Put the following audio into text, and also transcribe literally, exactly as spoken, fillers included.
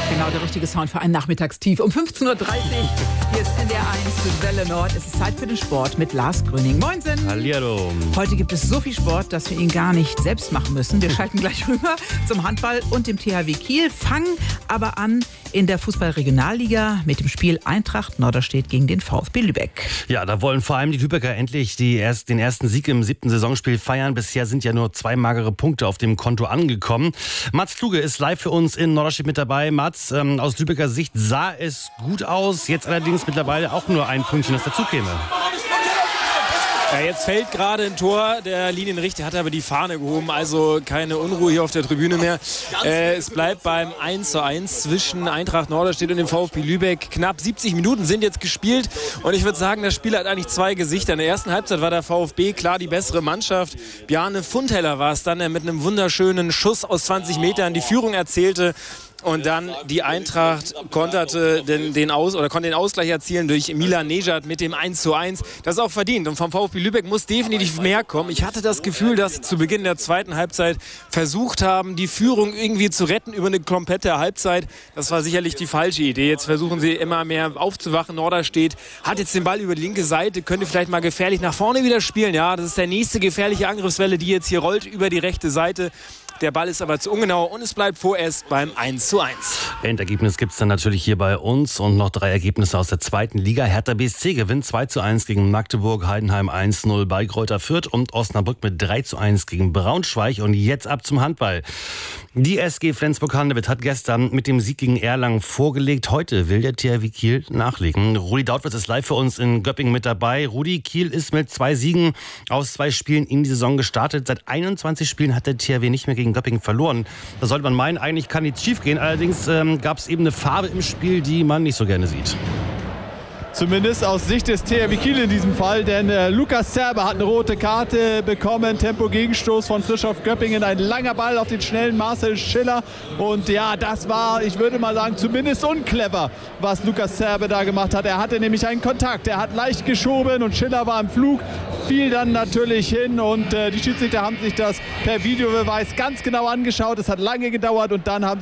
Genau der richtige Sound für ein Nachmittagstief. Um fünfzehn Uhr dreißig, hier ist N D R eins für Welle Nord. Es ist Zeit für den Sport mit Lars Gröning. Moinsen! Hallihallo! Heute gibt es so viel Sport, dass wir ihn gar nicht selbst machen müssen. Wir schalten gleich rüber zum Handball und dem T H W Kiel, fangen aber an in der Fußball-Regionalliga mit dem Spiel Eintracht Norderstedt gegen den VfB Lübeck. Ja, da wollen vor allem die Lübecker endlich die erst, den ersten Sieg im siebten Saisonspiel feiern. Bisher sind ja nur zwei magere Punkte auf dem Konto angekommen. Mats Kluge ist live für uns in Norderstedt mit dabei. Mats, ähm, aus Lübecker Sicht sah es gut aus. Jetzt allerdings mittlerweile auch nur ein Pünktchen, das dazu käme. Ja, jetzt fällt gerade ein Tor. Der Linienrichter hat aber die Fahne gehoben, also keine Unruhe hier auf der Tribüne mehr. Äh, es bleibt beim eins zu eins zwischen Eintracht Norderstedt und dem VfB Lübeck. Knapp siebzig Minuten sind jetzt gespielt und ich würde sagen, das Spiel hat eigentlich zwei Gesichter. In der ersten Halbzeit war der VfB klar die bessere Mannschaft. Bjarne Fundheller war es dann, der mit einem wunderschönen Schuss aus zwanzig Metern die Führung erzählte. Und dann die Eintracht konterte den, den Aus, oder konnte den Ausgleich erzielen durch Milan Nejad mit dem eins zu eins. Das ist auch verdient. Und vom VfB Lübeck muss definitiv mehr kommen. Ich hatte das Gefühl, dass sie zu Beginn der zweiten Halbzeit versucht haben, die Führung irgendwie zu retten über eine komplette Halbzeit. Das war sicherlich die falsche Idee. Jetzt versuchen sie immer mehr aufzuwachen. Norderstedt hat jetzt den Ball über die linke Seite, könnte vielleicht mal gefährlich nach vorne wieder spielen. Ja, das ist der nächste gefährliche Angriffswelle, die jetzt hier rollt über die rechte Seite. Der Ball ist aber zu ungenau und es bleibt vorerst beim eins zu eins. Endergebnis gibt es dann natürlich hier bei uns und noch drei Ergebnisse aus der zweiten Liga. Hertha B S C gewinnt zwei zu eins gegen Magdeburg, Heidenheim eins zu null bei Greuther Fürth und Osnabrück mit drei zu eins gegen Braunschweig. Und jetzt ab zum Handball. Die S G Flensburg-Handewitt hat gestern mit dem Sieg gegen Erlangen vorgelegt. Heute will der T H W Kiel nachlegen. Rudi Dautwitz ist live für uns in Göppingen mit dabei. Rudi, Kiel ist mit zwei Siegen aus zwei Spielen in die Saison gestartet. Seit einundzwanzig Spielen hat der T H W nicht mehr gegen Göppingen verloren. Da sollte man meinen, eigentlich kann nichts schief gehen. Allerdings ähm, gab es eben eine Farbe im Spiel, die man nicht so gerne sieht. Zumindest aus Sicht des T H W Kiel in diesem Fall, denn äh, Lukas Zerber hat eine rote Karte bekommen. Tempo-Gegenstoß von Frischhoff Göppingen, ein langer Ball auf den schnellen Marcel Schiller. Und ja, das war, ich würde mal sagen, zumindest unclever, was Lukas Zerber da gemacht hat. Er hatte nämlich einen Kontakt, er hat leicht geschoben und Schiller war im Flug, fiel dann natürlich hin und äh, die Schiedsrichter haben sich das per Videobeweis ganz genau angeschaut. Es hat lange gedauert und dann haben